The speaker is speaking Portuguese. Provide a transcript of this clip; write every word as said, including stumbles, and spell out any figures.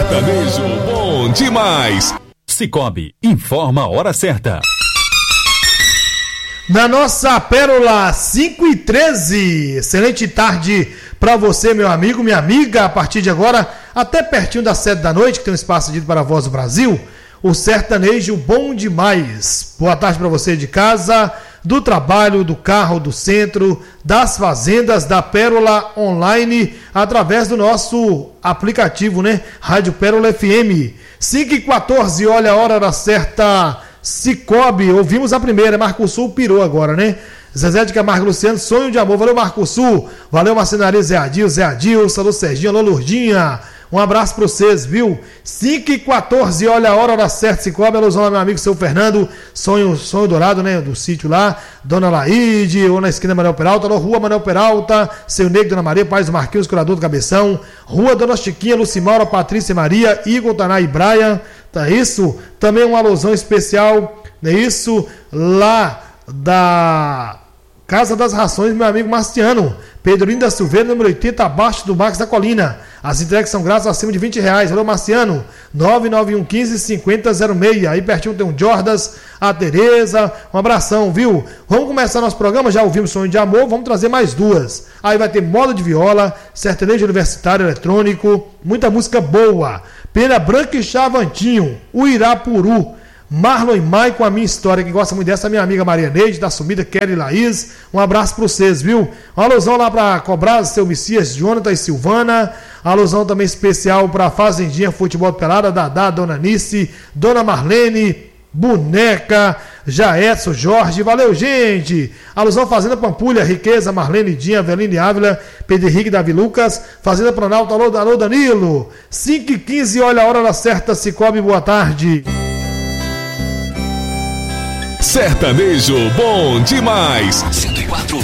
Sertanejo bom demais. Cicobi, informa a hora certa. Na nossa Pérola cinco e treze, excelente tarde para você, meu amigo, minha amiga. A partir de agora, até pertinho das sete da noite, que tem um espaço cedido para a Voz do Brasil, o Sertanejo bom demais. Boa tarde para você de casa, do trabalho, do carro, do centro, das fazendas, da Pérola Online, através do nosso aplicativo, né? Rádio Pérola F M. cinco e quatorze, olha a hora certa. Cicobi, ouvimos a primeira, Marcosul pirou agora, né? Zezé de Camargo Luciano, sonho de amor, valeu Marcosul, valeu Marcenaria Zé Adil, Zé Adil, alô Serginho, alô Lourdinha, um abraço pra vocês, viu? cinco e quatorze, olha a hora, hora certa, Cicobi, alusão ao meu amigo seu Fernando, sonho, sonho dourado, né, do sítio lá, Dona Laíde, ou na esquina Manuel Peralta, alô Rua Manuel Peralta, seu Negro, Dona Maria, Paz do Marquinhos, curador do Cabeção, Rua Dona Chiquinha, Lucimaura, Patrícia Maria, Igor, Taná e Braia, tá isso? Também uma alusão especial, é isso, lá da Casa das Rações, meu amigo Marciano, Pedrinho da Silveira, número oitenta, abaixo do Max da Colina. As entregas são grátis acima de vinte reais. Alô, Marciano, nove nove um um cinco, cinco zero zero seis. Aí pertinho tem um Jordas, a Tereza. Um abração, viu? Vamos começar nosso programa. Já ouvimos Sonho de Amor. Vamos trazer mais duas. Aí vai ter moda de viola, sertanejo universitário eletrônico, muita música boa. Pena Branca e Chavantinho, o Irapuru. Marlon e Maicon, a minha história, que gosta muito dessa, minha amiga Maria Neide, da Sumida, Kelly e Laís, um abraço para vocês, viu? Uma alusão lá para Cobrar, seu Messias, Jonathan e Silvana, alusão também especial para Fazendinha Futebol Pelada, Dadá, Dona Nice, Dona Marlene, Boneca, Jaedson, Jorge, valeu gente! Alusão Fazenda Pampulha, Riqueza, Marlene Dinha, Aveline Ávila, Pedro Henrique, Davi Lucas, Fazenda Planalto, alô, alô Danilo, cinco e quinze, olha a hora da certa, Cicobi, boa tarde. Sertanejo bom demais. cento e quatro